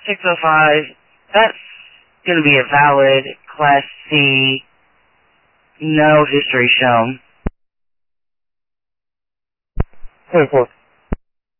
605, that's going to be a valid Class C, no history shown. 24.